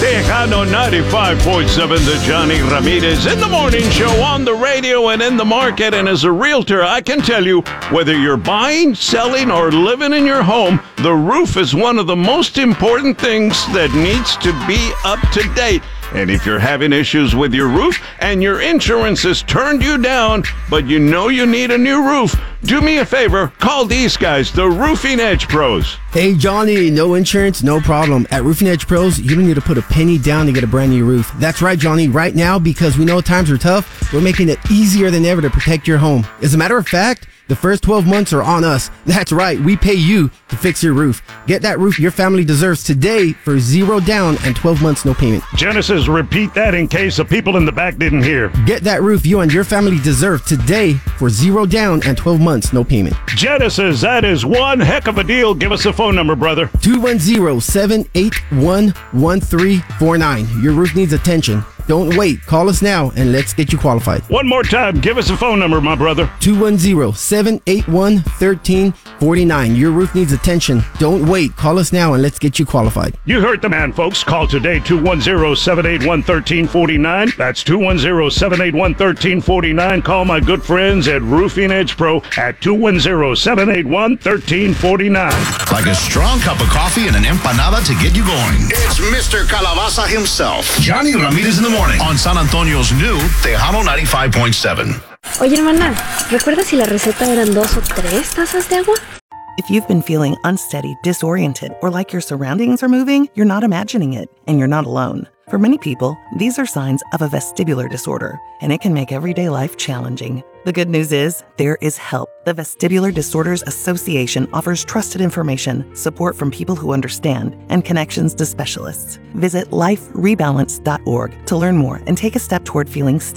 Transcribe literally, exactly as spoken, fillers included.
Tejano ninety-five point seven, the Johnny Ramirez in the morning show on the radio and in the market. And as a realtor, I can tell you, whether you're buying, selling, or living in your home, the roof is one of the most important things that needs to be up to date. And if you're having issues with your roof and your insurance has turned you down, but you know you need a new roof, do me a favor, call these guys, the Roofing Edge Pros. Hey, Johnny, no insurance, no problem. At Roofing Edge Pros, you don't need to put a penny down to get a brand new roof. That's right, Johnny. Right now, because we know times are tough, we're making it easier than ever to protect your home. As a matter of fact, the first twelve months are on us. That's right, we pay you to fix your roof. Get that roof your family deserves today for zero down and twelve months no payment. Genesis, repeat that in case the people in the back didn't hear. Get that roof you and your family deserve today for zero down and twelve months no payment. Genesis, that is one heck of a deal. Give us a phone number, brother. two one zero, seven eight one, one three four nine. Your roof needs attention. Don't wait. Call us now and let's get you qualified. One more time. Give us a phone number, my brother. two one zero, seven eight one, one three four nine. Your roof needs attention. Don't wait. Call us now and let's get you qualified. You heard the man, folks. Call today, two one zero, seven eight one, one three four nine. That's two one zero, seven eight one, one three four nine. Call my good friends at Roofing Edge Pro at two one zero, seven eight one, one three four nine. Like a strong cup of coffee and an empanada to get you going. It's Mister Calabaza himself, Johnny Ramirez in the morning on San Antonio's new Tejano ninety-five point seven. Oye, hermana, ¿recuerdas si la receta eran dos o tres tazas de agua? If you've been feeling unsteady, disoriented, or like your surroundings are moving, you're not imagining it, and you're not alone. For many people, these are signs of a vestibular disorder, and it can make everyday life challenging. The good news is, there is help. The Vestibular Disorders Association offers trusted information, support from people who understand, and connections to specialists. Visit life rebalance dot org to learn more and take a step toward feeling steady.